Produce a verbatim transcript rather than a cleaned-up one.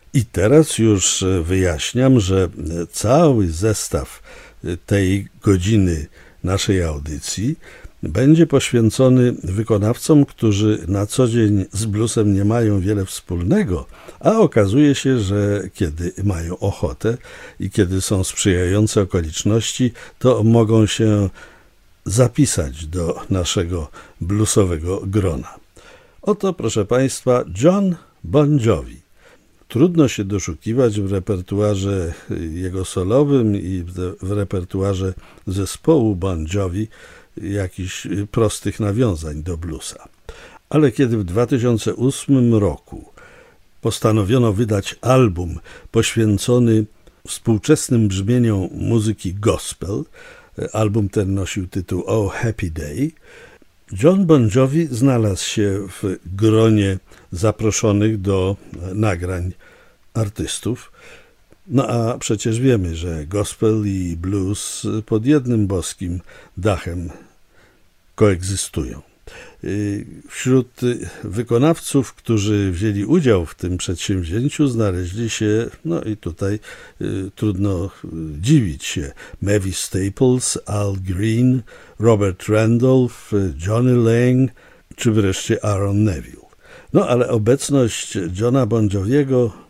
I teraz już wyjaśniam, że cały zestaw tej godziny naszej audycji będzie poświęcony wykonawcom, którzy na co dzień z bluesem nie mają wiele wspólnego, a okazuje się, że kiedy mają ochotę i kiedy są sprzyjające okoliczności, to mogą się zapisać do naszego bluesowego grona. Oto, proszę Państwa, Jon Bon Jovi. Trudno się doszukiwać w repertuarze jego solowym i w repertuarze zespołu Bon Jovi jakichś prostych nawiązań do bluesa. Ale kiedy w dwa tysiące ósmym roku postanowiono wydać album poświęcony współczesnym brzmieniom muzyki gospel, album ten nosił tytuł Oh Happy Day, Jon Bon Jovi znalazł się w gronie zaproszonych do nagrań artystów. No a przecież wiemy, że gospel i blues pod jednym boskim dachem koegzystują. Wśród wykonawców, którzy wzięli udział w tym przedsięwzięciu, znaleźli się, no i tutaj y, trudno dziwić się, Mavis Staples, Al Green, Robert Randolph, Johnny Lang, czy wreszcie Aaron Neville. No ale obecność Jona Bon Joviego